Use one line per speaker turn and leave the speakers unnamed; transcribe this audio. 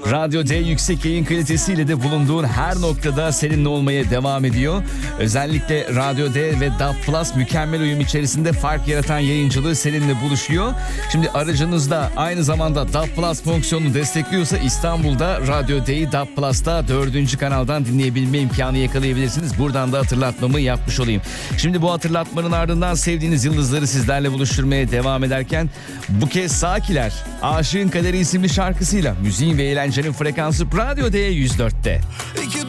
Radyo D yüksek yayın kalitesiyle de bulunduğun her noktada seninle olmaya devam ediyor. Özellikle Radyo D ve DAB Plus mükemmel uyum içerisinde fark yaratan yayıncılığı seninle buluşuyor. Şimdi aracınızda aynı zamanda DAB Plus fonksiyonunu destekliyorsa İstanbul'da Radyo D'yi DAB Plus'ta 4. kanaldan dinleyebilme imkanı yakalayabilirsiniz. Buradan da hatırlatmamı yapmış olayım. Şimdi bu hatırlatmanın ardından sevdiğiniz yıldızları sizlerle buluşturmaya devam ederken bu kez Sakiler Aşığın Kaderi isimli şarkısıyla müziğin ve eğlencenin frekansı Radyo D 104'te.
İki